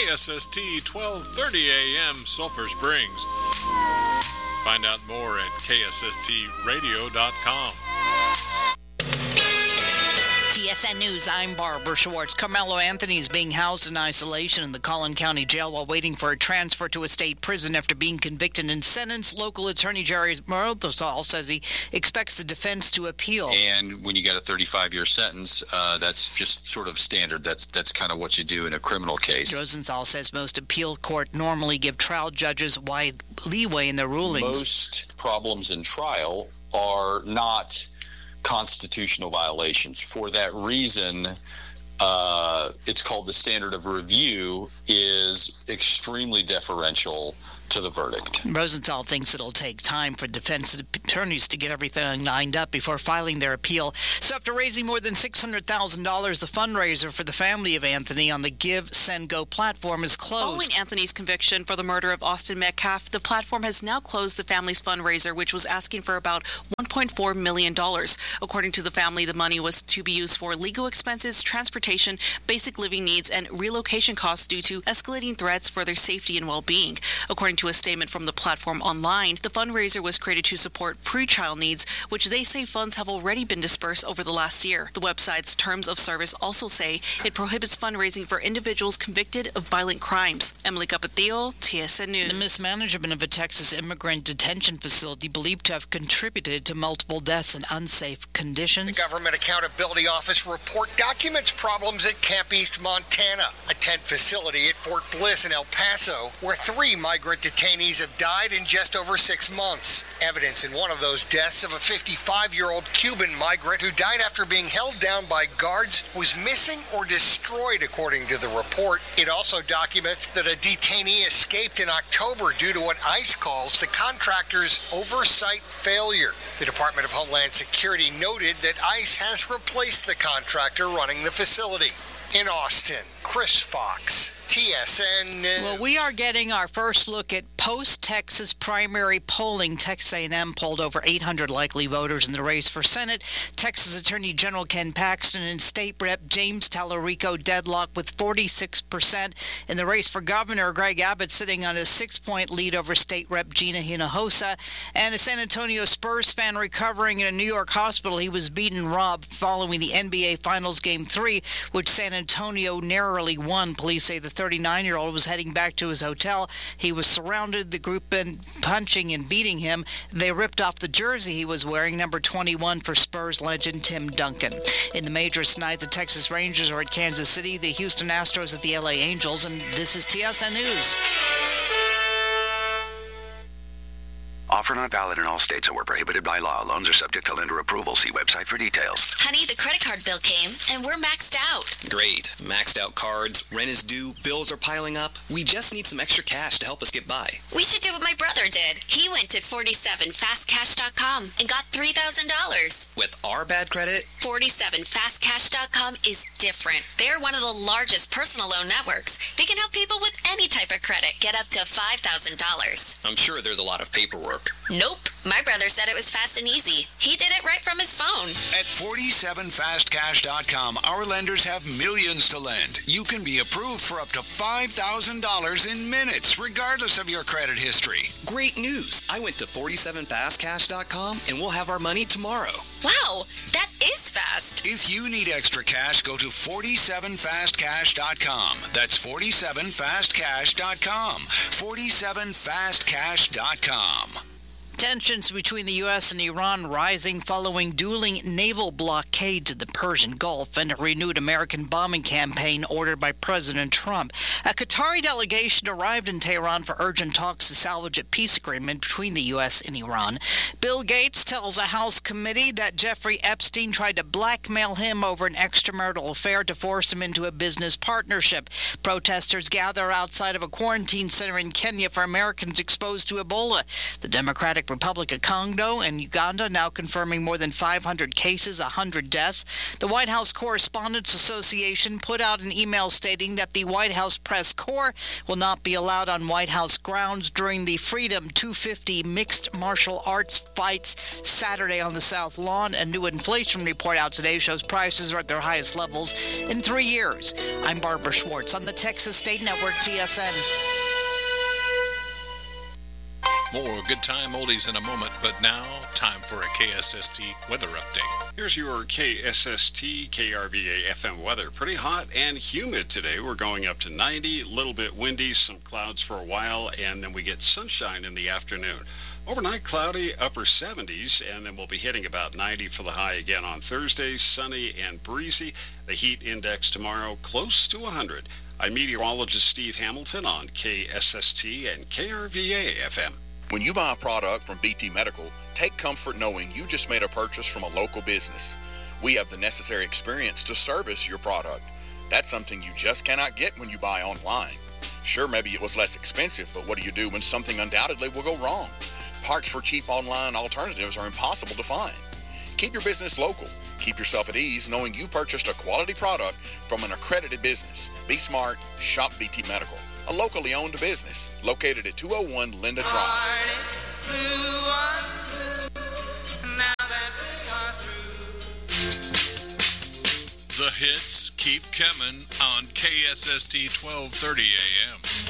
KSST 1230 AM Sulphur Springs. Find out more at ksstradio.com. TSN News, I'm Barbara Schwartz. Carmelo Anthony is being housed in isolation in the Collin County Jail while waiting for a transfer to a state prison after being convicted and sentenced. Local attorney Jerry Morthosal says he expects the defense to appeal. And when you get a 35-year sentence, that's just sort of standard. That's kind of what you do in a criminal case. Rosenthal says most appeal court normally give trial judges wide leeway in their rulings. Most problems in trial are not constitutional violations. For that reason, it's called the standard of review is extremely deferential to the verdict. Rosenthal thinks it'll take time for defense attorneys to get everything lined up before filing their appeal. So after raising more than $600,000, the fundraiser for the family of Anthony on the Give, Send, Go platform is closed. Following Anthony's conviction for the murder of Austin Metcalf, the platform has now closed the family's fundraiser, which was asking for about $1.4 million. According to the family, the money was to be used for legal expenses, transportation, basic living needs, and relocation costs due to escalating threats for their safety and well-being. According to a statement from the platform online, the fundraiser was created to support pre-trial needs, which they say funds have already been dispersed over the last year. The website's terms of service also say it prohibits fundraising for individuals convicted of violent crimes. Emily Capetillo, TSN News. The mismanagement of a Texas immigrant detention facility believed to have contributed to multiple deaths in unsafe conditions. The Government Accountability Office report documents problems at Camp East, Montana, a tent facility at Fort Bliss in El Paso, where 3 migrant detainees have died in just over 6 months. Evidence in one of those deaths of a 55-year-old Cuban migrant who died after being held down by guards was missing or destroyed, according to the report. It also documents that a detainee escaped in October due to what ICE calls the contractor's oversight failure. The Department of Homeland Security noted that ICE has replaced the contractor running the facility. In Austin, Chris Fox, TSN News. Well, we are getting our first look at post-Texas primary polling. Texas A&M polled over 800 likely voters in the race for Senate. Texas Attorney General Ken Paxton and State Rep James Tallarico deadlocked with 46%. In the race for governor, Greg Abbott sitting on a 6-point lead over State Rep Gina Hinojosa. And a San Antonio Spurs fan recovering in a New York hospital. He was beaten robbed following the NBA Finals Game 3, which San Antonio narrowly won. Police say the 39-year-old was heading back to his hotel. He was surrounded, the group been punching and beating him. They ripped off the jersey he was wearing, number 21 for Spurs legend Tim Duncan. In the majors tonight, the Texas Rangers are at Kansas City, the Houston Astros at the LA Angels, and this is TSN News. Offer not valid in all states or were prohibited by law. Loans are subject to lender approval. See website for details. Honey, the credit card bill came, and we're maxed out. Great. Maxed out cards, rent is due, bills are piling up. We just need some extra cash to help us get by. We should do what my brother did. He went to 47fastcash.com and got $3,000. With our bad credit? 47fastcash.com is different. They're one of the largest personal loan networks. They can help people with any type of credit get up to $5,000. I'm sure there's a lot of paperwork. Nope. My brother said it was fast and easy. He did it right from his phone. At 47fastcash.com, our lenders have millions to lend. You can be approved for up to $5,000 in minutes, regardless of your credit history. Great news. I went to 47fastcash.com and we'll have our money tomorrow. Wow, that is fast. If you need extra cash, go to 47fastcash.com. That's 47fastcash.com. 47fastcash.com. Tensions between the U.S. and Iran rising following dueling naval blockades of the Persian Gulf and a renewed American bombing campaign ordered by President Trump. A Qatari delegation arrived in Tehran for urgent talks to salvage a peace agreement between the U.S. and Iran. Bill Gates tells a House committee that Jeffrey Epstein tried to blackmail him over an extramarital affair to force him into a business partnership. Protesters gather outside of a quarantine center in Kenya for Americans exposed to Ebola. The Democratic Republic of Congo and Uganda now confirming more than 500 cases, 100 deaths. The White House Correspondents Association put out an email stating that the White House Press Corps will not be allowed on White House grounds during the Freedom 250 mixed martial arts fights Saturday on the South Lawn. A new inflation report out today shows prices are at their highest levels in 3 years. I'm Barbara Schwartz on the Texas State Network, TSN. More good time oldies in a moment, but now time for a KSST weather update. Here's your KSST KRVA FM weather. Pretty hot and humid today. We're going up to 90, a little bit windy, some clouds for a while, and then we get sunshine in the afternoon. Overnight cloudy, upper 70s, and then we'll be hitting about 90 for the high again on Thursday, sunny and breezy. The heat index tomorrow close to 100. I'm meteorologist Steve Hamilton on KSST and KRVA FM. When you buy a product from BT Medical, take comfort knowing you just made a purchase from a local business. We have the necessary experience to service your product. That's something you just cannot get when you buy online. Sure, maybe it was less expensive, but what do you do when something undoubtedly will go wrong? Parts for cheap online alternatives are impossible to find. Keep your business local. Keep yourself at ease knowing you purchased a quality product from an accredited business. Be smart. Shop BT Medical, a locally owned business located at 201 Linda Drive. The hits keep coming on KSST 1230 AM.